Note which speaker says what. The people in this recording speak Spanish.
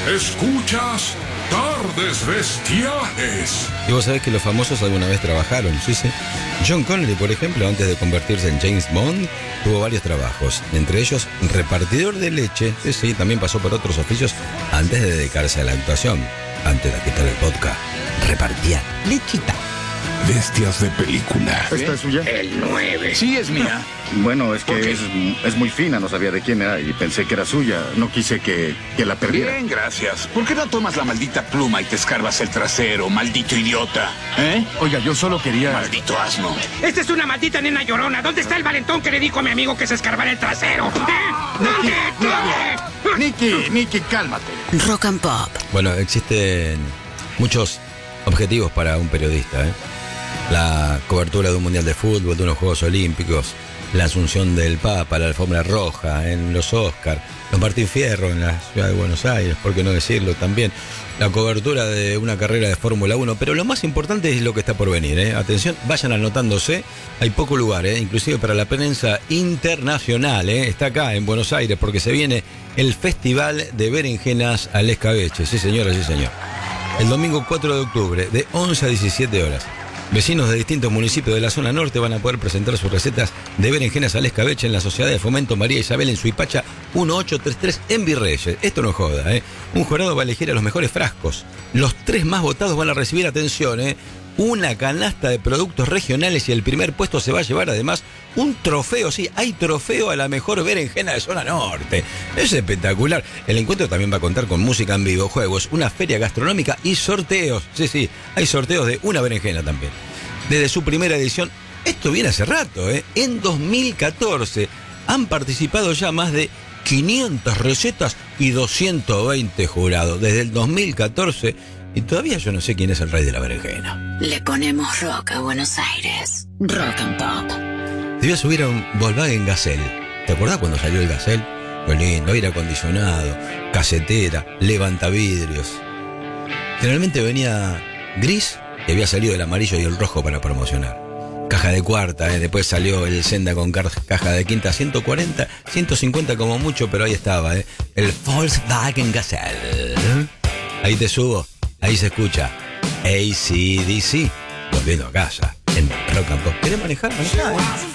Speaker 1: Escuchas Tardes Bestiales.
Speaker 2: Y vos sabés que los famosos alguna vez trabajaron, ¿sí? John Connery, por ejemplo, antes de convertirse en James Bond, tuvo varios trabajos, entre ellos repartidor de leche. Sí, también pasó por otros oficios antes de dedicarse a la actuación. Antes de quitar el vodka, repartía lechita.
Speaker 1: Bestias de película.
Speaker 3: ¿Esta es suya?
Speaker 4: El 9.
Speaker 3: Sí, es mía. Bueno, es que es muy fina, no sabía de quién era y pensé que era suya. No quise que la perdiera.
Speaker 4: Bien, gracias. ¿Por qué no tomas la maldita pluma y te escarbas el trasero, maldito idiota? ¿Eh?
Speaker 3: Oiga, yo solo quería...
Speaker 4: Maldito asno.
Speaker 5: Esta es una maldita nena llorona. ¿Dónde está el valentón que le dijo a mi amigo que se escarbara el trasero?
Speaker 3: Nicky, cálmate.
Speaker 6: Rock and Pop.
Speaker 2: Bueno, existen muchos objetivos para un periodista, ¿eh? La cobertura de un mundial de fútbol, de unos Juegos Olímpicos, la asunción del Papa, la alfombra roja en los Oscars, los Martín Fierro en la ciudad de Buenos Aires, por qué no decirlo también, la cobertura de una carrera de Fórmula 1, pero lo más importante es lo que está por venir, ¿eh? Atención, vayan anotándose, hay poco lugar, inclusive para la prensa internacional, está acá en Buenos Aires, porque se viene el Festival de Berenjenas al Escabeche, sí señora, sí señor, el domingo 4 de octubre, de 11 a 17 horas. Vecinos de distintos municipios de la zona norte van a poder presentar sus recetas de berenjenas al escabeche en la Sociedad de Fomento María Isabel en Suipacha 1833 en Virreyes. Esto no joda, Un jurado va a elegir a los mejores frascos. Los 3 más votados van a recibir, atención, una canasta de productos regionales y el primer puesto se va a llevar además un trofeo. Sí, hay trofeo a la mejor berenjena de zona norte. Es espectacular. El encuentro también va a contar con música en vivo, juegos, una feria gastronómica y sorteos. Sí, hay sorteos de una berenjena también. Desde su primera edición, esto viene hace rato, en 2014 han participado ya más de 500 recetas y 220 jurados. Desde el 2014... y todavía yo no sé quién es el rey de la berenjena.
Speaker 6: Le ponemos rock a Buenos Aires. Rock and Pop.
Speaker 2: Te iba a subir a un Volkswagen Gazelle. ¿Te acordás cuando salió el Gazelle? Qué lindo, aire acondicionado, casetera, levantavidrios. Generalmente venía gris y había salido el amarillo y el rojo para promocionar. Caja de cuarta, después salió el Senda con caja de quinta, 140, 150 como mucho, pero ahí estaba, el Volkswagen Gazelle. Ahí te subo. Ahí se escucha AC/DC volviendo a casa en Rock and Pop. ¿Querés manejar?